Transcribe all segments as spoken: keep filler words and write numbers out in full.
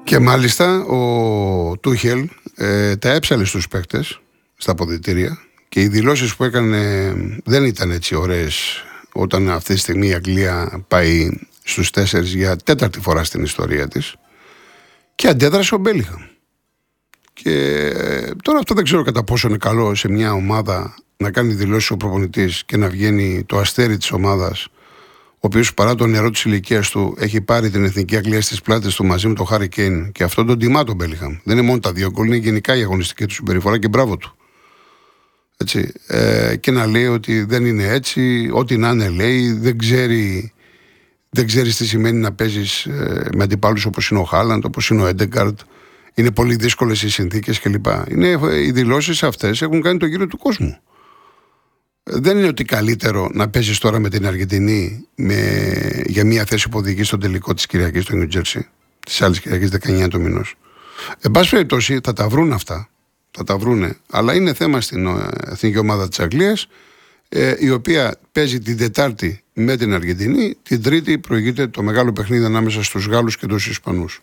Και μάλιστα ο Τούχελ ε, τα έψαλε στους παίκτες στα αποδυτήρια και οι δηλώσεις που έκανε δεν ήταν έτσι ωραίες όταν αυτή τη στιγμή η Αγγλία πάει στους τέσσερις για τέταρτη φορά στην ιστορία της και αντέδρασε ο Μπέλιγχαμ. Και ε, τώρα αυτό δεν ξέρω κατά πόσο είναι καλό σε μια ομάδα να κάνει δηλώσεις ο προπονητής και να βγαίνει το αστέρι της ομάδας, ο οποίος παρά το νερό της ηλικίας του έχει πάρει την εθνική Αγγλία στις πλάτες του μαζί με τον Χάρι Κέιν και αυτόν τον τιμά τον Μπέλιγχαμ. Δεν είναι μόνο τα δύο γκολ, είναι γενικά η αγωνιστική του συμπεριφορά και μπράβο του. Έτσι, ε, και να λέει ότι δεν είναι έτσι, ό,τι να είναι λέει, δεν ξέρει, δεν ξέρεις τι σημαίνει να παίζεις ε, με αντιπάλους όπως είναι ο Χάλαντ, όπως είναι ο Έντεγκαρντ. Είναι πολύ δύσκολες οι συνθήκες κλπ. Είναι, οι δηλώσεις αυτές έχουν κάνει το γύρο του κόσμου. Δεν είναι ότι καλύτερο να παίζεις τώρα με την Αργεντινή με, για μια θέση που οδηγεί στον τελικό της Κυριακής στο Νιου Τζέρσι, της άλλης Κυριακής δεκαεννιά του μηνός. Εν πάση περιπτώσει θα τα βρουν αυτά. Θα τα βρούνε. Αλλά είναι θέμα στην εθνική ομάδα της Αγγλίας, ε, η οποία παίζει την Τετάρτη με την Αργεντινή, την Τρίτη προηγείται το μεγάλο παιχνίδι ανάμεσα στους Γάλλους και τους Ισπανούς.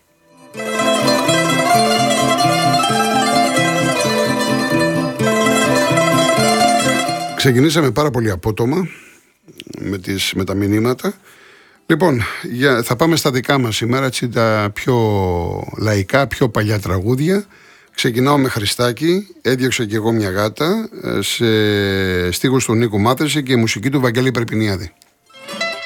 Ξεκινήσαμε πάρα πολύ απότομα με, τις, με τα μηνύματα. Λοιπόν, για, θα πάμε στα δικά μας σήμερα, έτσι, τα πιο λαϊκά, πιο παλιά τραγούδια. Ξεκινάω με Χριστάκη, έδιωξα και εγώ μια γάτα, σε στίχους του Νίκου Μάθεση και μουσική του Βαγγέλη Περπινιάδη.